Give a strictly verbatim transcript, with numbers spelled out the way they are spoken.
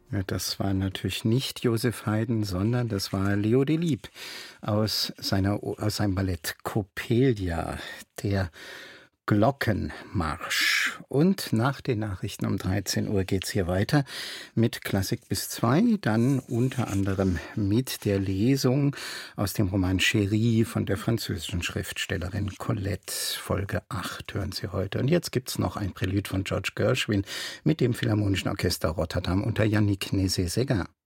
Ja, das war natürlich nicht Joseph Haydn, sondern das war Leo Delibes aus seiner O aus seinem Ballett Coppelia, der Glockenmarsch. Und nach den Nachrichten um dreizehn Uhr geht's hier weiter mit Klassik bis zwei, dann unter anderem mit der Lesung aus dem Roman Chérie von der französischen Schriftstellerin Colette. Folge acht hören Sie heute. Und jetzt gibt's noch ein Prälude von George Gershwin mit dem Philharmonischen Orchester Rotterdam unter Yannick Nézet-Séguin.